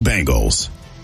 Bengals.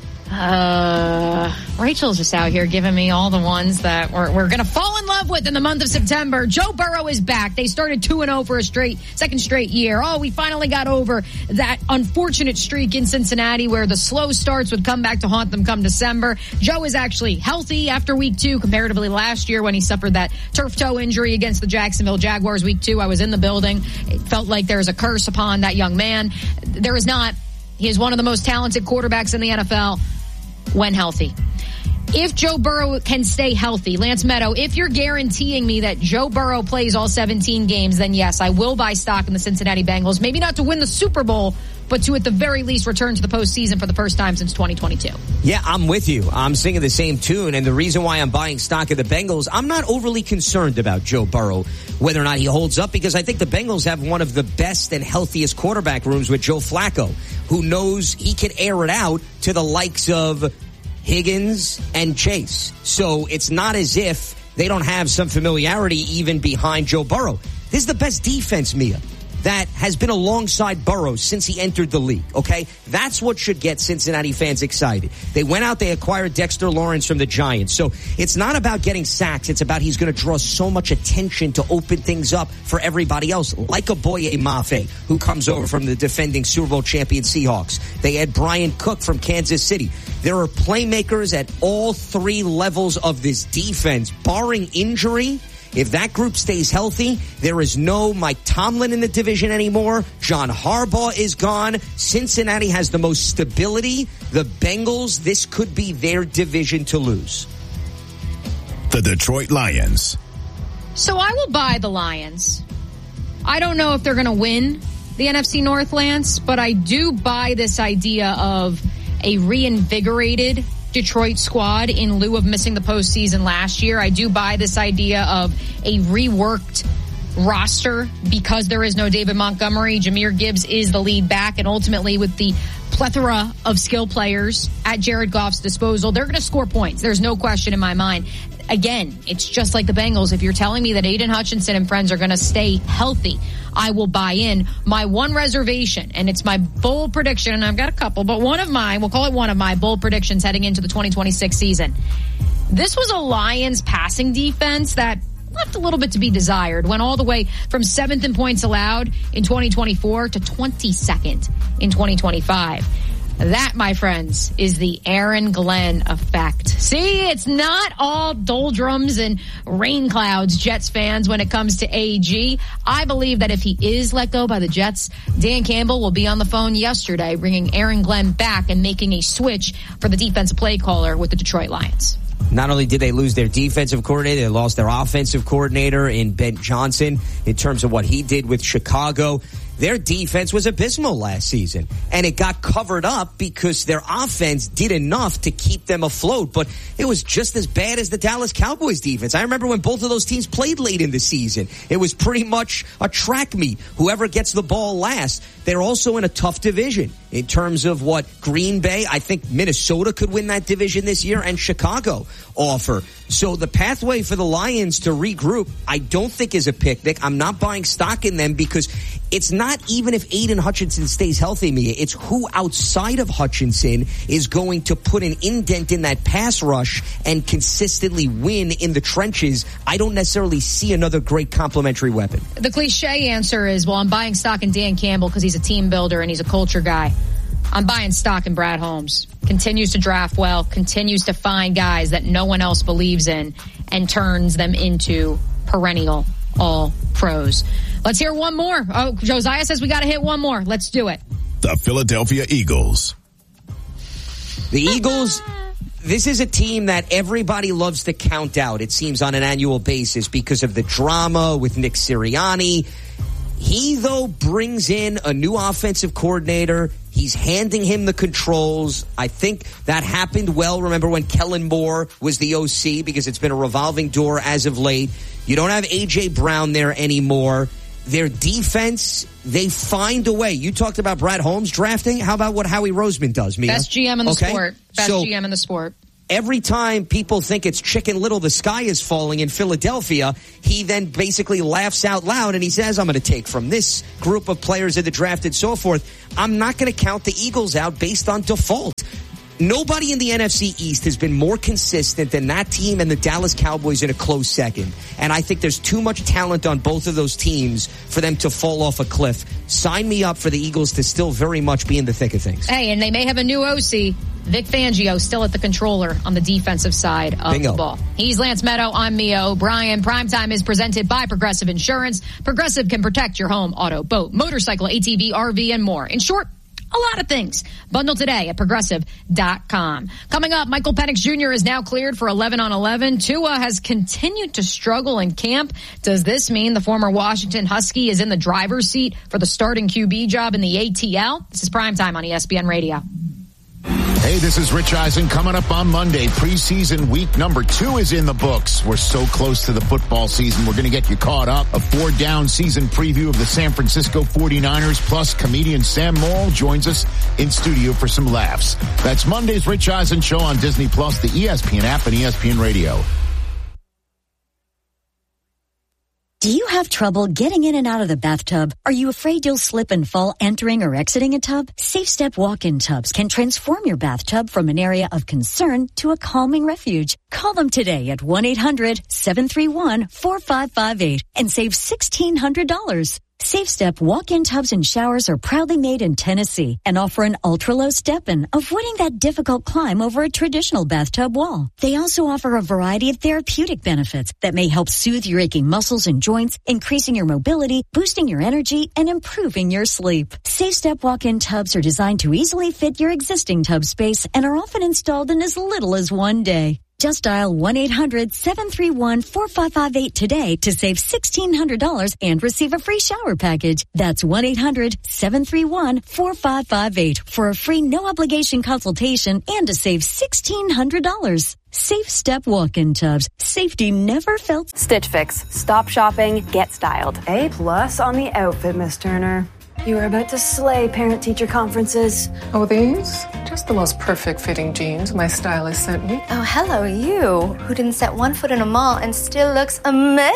Rachel's just out here giving me all the ones that we're going to fall in love with in the month of September. Joe Burrow is back. They started 2-0 for second straight year. Oh, we finally got over that unfortunate streak in Cincinnati where the slow starts would come back to haunt them come December. Joe is actually healthy after week 2 comparatively last year when he suffered that turf toe injury against the Jacksonville Jaguars week 2. I was in the building. It felt like there was a curse upon that young man. There is not. He is one of the most talented quarterbacks in the NFL when healthy. If Joe Burrow can stay healthy, Lance Meadow, if you're guaranteeing me that Joe Burrow plays all 17 games, then yes, I will buy stock in the Cincinnati Bengals. Maybe not to win the Super Bowl, but to at the very least return to the postseason for the first time since 2022. Yeah, I'm with you. I'm singing the same tune. And the reason why I'm buying stock of the Bengals, I'm not overly concerned about Joe Burrow, whether or not he holds up, because I think the Bengals have one of the best and healthiest quarterback rooms with Joe Flacco, who knows he can air it out to the likes of Higgins and Chase. So it's not as if they don't have some familiarity even behind Joe Burrow. This is the best defense, Mia, that has been alongside Burrow since he entered the league, okay? That's what should get Cincinnati fans excited. They went out, they acquired Dexter Lawrence from the Giants. So it's not about getting sacks. It's about he's going to draw so much attention to open things up for everybody else, like a Boye Mafe, who comes over from the defending Super Bowl champion Seahawks. They had Brian Cook from Kansas City. There are playmakers at all 3 levels of this defense, barring injury. If that group stays healthy, there is no Mike Tomlin in the division anymore. John Harbaugh is gone. Cincinnati has the most stability. The Bengals, this could be their division to lose. The Detroit Lions. So I will buy the Lions. I don't know if they're going to win the NFC North, Lance, but I do buy this idea of a reinvigorated Detroit squad in lieu of missing the postseason last year. I do buy this idea of a reworked roster because there is no David Montgomery. Jahmyr Gibbs is the lead back, and ultimately with the plethora of skill players at Jared Goff's disposal, they're going to score points. There's no question in my mind. Again, it's just like the Bengals. If you're telling me that Aiden Hutchinson and friends are going to stay healthy, I will buy in. My one reservation, and it's my bold prediction, and I've got a couple, but one of mine, we'll call it one of my bold predictions heading into the 2026 season. This was a Lions passing defense that left a little bit to be desired. Went all the way from 7th in points allowed in 2024 to 22nd in 2025. That, my friends, is the Aaron Glenn effect. See, it's not all doldrums and rain clouds, Jets fans, when it comes to AG. I believe that if he is let go by the Jets, Dan Campbell will be on the phone yesterday bringing Aaron Glenn back and making a switch for the defensive play caller with the Detroit Lions. Not only did they lose their defensive coordinator, they lost their offensive coordinator in Ben Johnson in terms of what he did with Chicago. Their defense was abysmal last season, and it got covered up because their offense did enough to keep them afloat, but it was just as bad as the Dallas Cowboys defense. I remember when both of those teams played late in the season. It was pretty much a track meet. Whoever gets the ball last. They're also in a tough division in terms of what Green Bay, I think Minnesota could win that division this year, and Chicago offer. So the pathway for the Lions to regroup, I don't think is a picnic. I'm not buying stock in them because it's not even if Aiden Hutchinson stays healthy, Mia. It's who outside of Hutchinson is going to put an indent in that pass rush and consistently win in the trenches. I don't necessarily see another great complementary weapon. The cliche answer is, well, I'm buying stock in Dan Campbell because he's a team builder and he's a culture guy. I'm buying stock in Brad Holmes. Continues to draft well, continues to find guys that no one else believes in, and turns them into perennial all-pros. Let's hear one more. Oh, Josiah says we got to hit one more. Let's do it. The Philadelphia Eagles. The Eagles, this is a team that everybody loves to count out, it seems, on an annual basis because of the drama with Nick Sirianni. He, though, brings in a new offensive coordinator. He's handing him the controls. I think that happened well. Remember when Kellen Moore was the OC, because it's been a revolving door as of late. You don't have A.J. Brown there anymore. Their defense, they find a way. You talked about Brad Holmes drafting. How about what Howie Roseman does, Mia? Best GM in the sport. Best GM in the sport. every time people think it's Chicken Little, the sky is falling in Philadelphia, he then basically laughs out loud and he says, I'm going to take from this group of players in the draft and so forth. I'm not going to count the Eagles out based on default. Nobody in the NFC East has been more consistent than that team and the Dallas Cowboys in a close second. And I think there's too much talent on both of those teams for them to fall off a cliff. Sign me up for the Eagles to still very much be in the thick of things. Hey, and they may have a new OC. Vic Fangio still at the controller on the defensive side of the ball. He's Lance Meadow. I'm Mia O'Brien. Primetime is presented by Progressive Insurance. Progressive can protect your home, auto, boat, motorcycle, ATV, RV, and more. In short, a lot of things. Bundle today at Progressive.com. Coming up, Michael Penix Jr. is now cleared for 11 on 11. Tua has continued to struggle in camp. Does this mean the former Washington Husky is in the driver's seat for the starting QB job in the ATL? This is Primetime on ESPN Radio. Hey, this is Rich Eisen. Coming up on Monday, preseason week number 2 is in the books. We're so close to the football season. We're going to get you caught up. A 4-down season preview of the San Francisco 49ers. Plus, comedian Sam Morrill joins us in studio for some laughs. That's Monday's Rich Eisen Show on Disney Plus, the ESPN app, and ESPN Radio. Do you have trouble getting in and out of the bathtub? Are you afraid you'll slip and fall entering or exiting a tub? Safe Step walk-in tubs can transform your bathtub from an area of concern to a calming refuge. Call them today at 1-800-731-4558 and save $1,600. Safe Step walk-in tubs and showers are proudly made in Tennessee and offer an ultra-low step-in, avoiding that difficult climb over a traditional bathtub wall. They also offer a variety of therapeutic benefits that may help soothe your aching muscles and joints, increasing your mobility, boosting your energy, and improving your sleep. Safe Step walk-in tubs are designed to easily fit your existing tub space and are often installed in as little as one day. Just dial 1-800-731-4558 today to save $1,600 and receive a free shower package. That's 1-800-731-4558 for a free no-obligation consultation and to save $1,600. Safe Step walk-in tubs. Safety never felt. Stitch Fix. Stop shopping, get styled. A+ on the outfit, Miss Turner. You are about to slay parent-teacher conferences. Oh, these? Just the most perfect fitting jeans my stylist sent me. Oh, hello, you, who didn't set one foot in a mall and still looks amazing.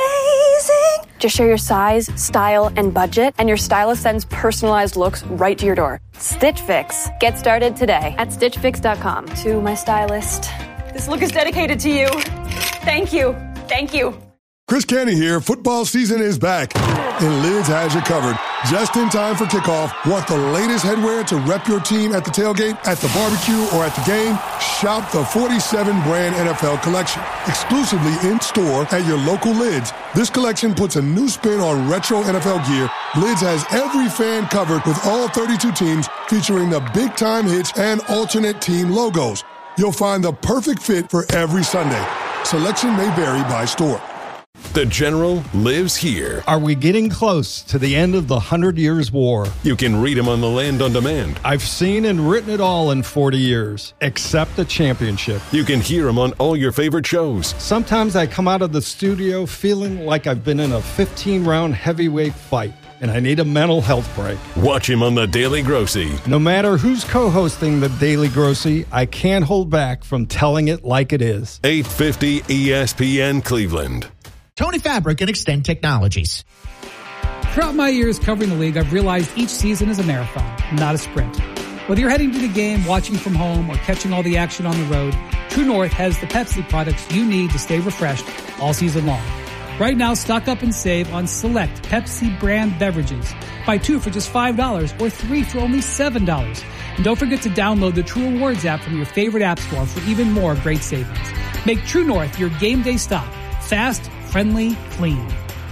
Just share your size, style, and budget, and your stylist sends personalized looks right to your door. Stitch Fix. Get started today at StitchFix.com. To my stylist, this look is dedicated to you. Thank you. Thank you. Chris Canty here. Football season is back, and Lids has you covered. Just in time for kickoff. Want the latest headwear to rep your team at the tailgate, at the barbecue, or at the game? Shop the 47-brand NFL collection, exclusively in-store at your local Lids. This collection puts a new spin on retro NFL gear. Lids has every fan covered with all 32 teams, featuring the big-time hits and alternate team logos. You'll find the perfect fit for every Sunday. Selection may vary by store. The General lives here. Are we getting close to the end of the 100 Years' War? You can read him on the Land on Demand. I've seen and written it all in 40 years, except the championship. You can hear him on all your favorite shows. Sometimes I come out of the studio feeling like I've been in a 15-round heavyweight fight, and I need a mental health break. Watch him on The Daily Grossy. No matter who's co-hosting The Daily Grossy, I can't hold back from telling it like it is. 850 ESPN Cleveland. Tony Fabric and Extend Technologies. Throughout my years covering the league, I've realized each season is a marathon, not a sprint. Whether you're heading to the game, watching from home, or catching all the action on the road, True North has the Pepsi products you need to stay refreshed all season long. Right now, stock up and save on select Pepsi brand beverages. Buy 2 for just $5 or 3 for only $7. And don't forget to download the True Rewards app from your favorite app store for even more great savings. Make True North your game day stop. Fast, friendly, clean.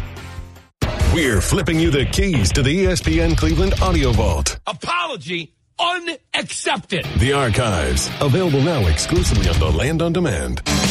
We're flipping you the keys to the ESPN Cleveland Audio Vault. Apology unaccepted. The archives, available now exclusively on the Land on Demand.